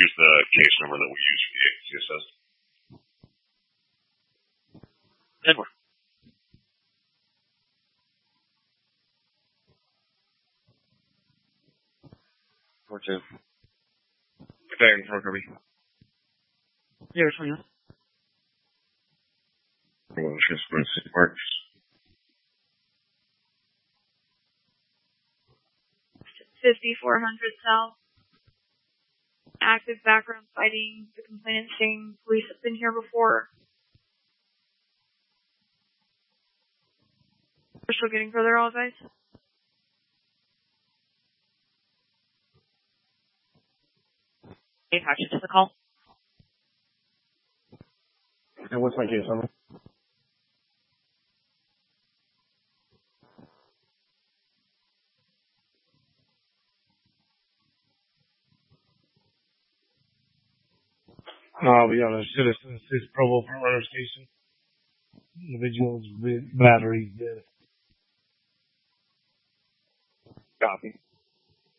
use the case number that we use for the agency assist. Edward. Four two. Good day, Kirby. Yeah, which one you want? Well, just when it works. 5400 South. Active background fighting. The complainant saying police have been here before. We're still getting further advice. Hey, Hatchet to the call. And what's my case number? I'll be honest, Citizen Assist Provo Front Station. Individuals with batteries dead. Copy.